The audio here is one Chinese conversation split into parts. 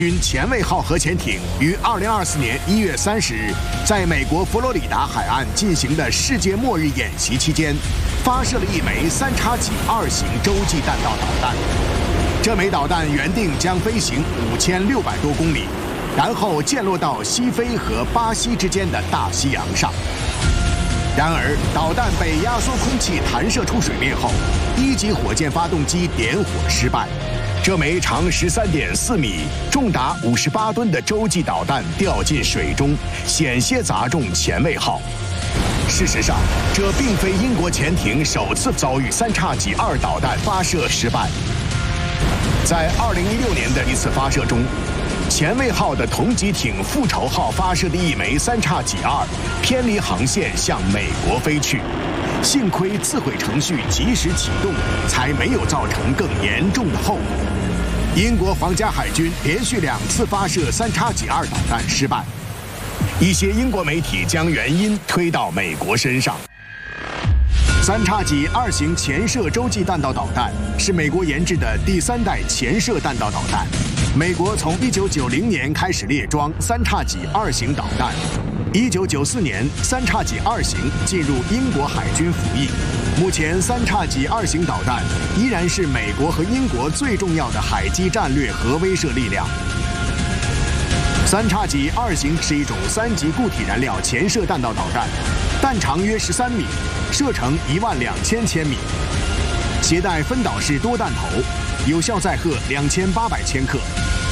军前卫号核潜艇于2024年1月30日在美国佛罗里达海岸进行的世界末日演习期间，发射了一枚3X-2型洲际弹道导弹。这枚导弹原定将飞行5600多公里，然后降落到西非和巴西之间的大西洋上。然而，导弹被压缩空气弹射出水面后，1级火箭发动机点火失败。这枚长13.4米、重达58吨的洲际导弹掉进水中，险些砸中前卫号。事实上，这并非英国潜艇首次遭遇3X-2导弹发射失败。在2016年的一次发射中，前卫号的同级艇复仇号发射的一枚3X-2偏离航线向美国飞去。幸亏自毁程序及时启动，才没有造成更严重的后果。英国皇家海军连续2次发射3X-2导弹失败，一些英国媒体将原因推到美国身上。3X-2型潜射洲际弹道导弹是美国研制的第3代潜射弹道导弹。美国从1990年开始列装3X-2型导弹。1994年，3X-2型进入英国海军服役。目前，3X-2型导弹依然是美国和英国最重要的海基战略核威慑力量。3X-2型是一种3级固体燃料潜射弹道导弹，弹长约13米，射程12000千米，携带分导式多弹头，有效载荷2800千克。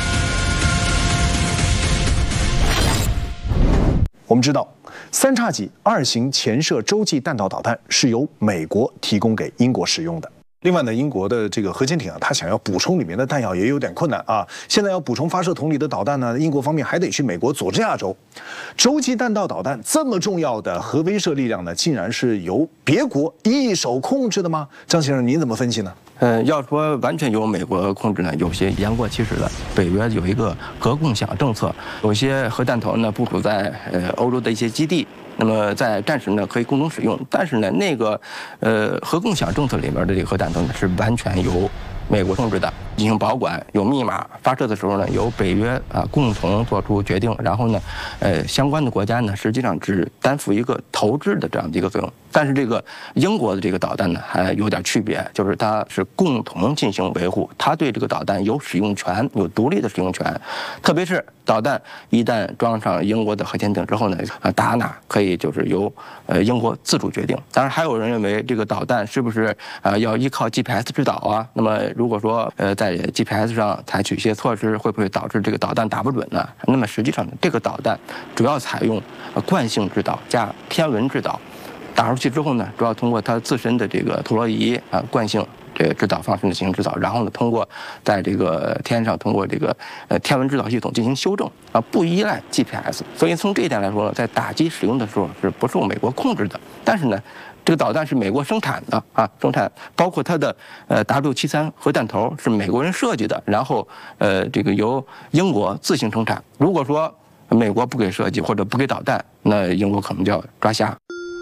我们知道，3X-2型潜射洲际弹道导弹是由美国提供给英国使用的。另外呢，英国的这个核潜艇啊，它想要补充里面的弹药也有点困难啊。现在要补充发射筒里的导弹呢，英国方面还得去美国佐治亚州。洲际弹道导弹这么重要的核威慑力量呢，竟然是由别国一手控制的吗？张先生，您怎么分析呢？ 要说完全由美国控制呢，有些言过其实了。北约有一个核共享政策，有些核弹头呢部署在欧洲的一些基地，那么在战时呢可以共同使用。但是呢，那个核共享政策里面的这个核弹头呢是完全由美国控制的，进行保管，有密码，发射的时候呢由北约共同做出决定，然后呢相关的国家呢实际上只担负一个投掷的这样的一个作用。但是这个英国的这个导弹呢还有点区别，就是它是共同进行维护，它对这个导弹有使用权，有独立的使用权。特别是导弹一旦装上英国的核潜艇之后呢，打哪可以就是由英国自主决定。当然还有人认为这个导弹是不是要依靠 GPS 制导啊？那么如果说在 GPS 上采取一些措施，会不会导致这个导弹打不准呢？那么实际上呢，这个导弹主要采用惯性制导加天文制导。打出去之后呢，主要通过它自身的这个陀螺仪惯性这个制导方式进行制导，然后呢，通过在这个天上通过这个天文制导系统进行修正不依赖 GPS。所以从这一点来说呢，在打击使用的时候是不受美国控制的。但是呢，这个导弹是美国生产的生产包括它的W73核弹头是美国人设计的，然后这个由英国自行生产。如果说美国不给设计或者不给导弹，那英国可能就要抓瞎。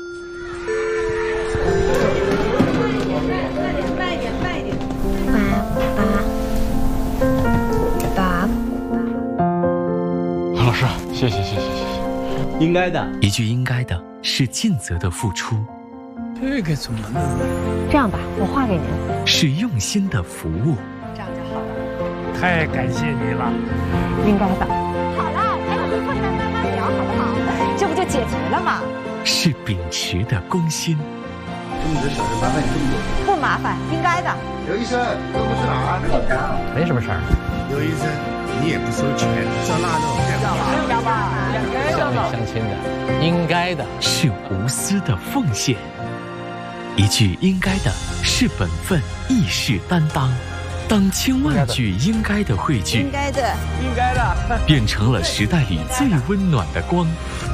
老师，谢谢，应该的。 一句应该的是尽责的付出， 这个怎么弄？ 这样吧，我画给您。 是用心的服务， 这样就好了。 太感谢你了。 应该的。好了，陪我们困难慢慢聊，好不好？这不就解决了吗？ 是秉持的公心。 这么点小事麻烦你这么多？ 不麻烦，应该的。 刘医生，都不是哪？ 没什么事儿。 刘医生，你也不收钱，烧腊肉要吧？乡里乡亲的，应该的。 是无私的奉献。一句应该的是本分，亦是担当。当千万句应该的汇聚， 应该的， 应该的， 变成了时代里最温暖的光。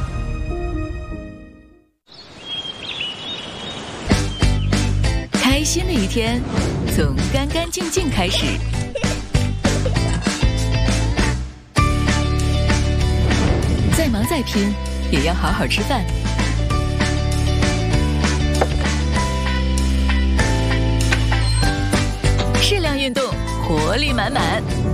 开心的一天，从干干净净开始。再忙再拼，也要好好吃饭。适量运动，活力满满。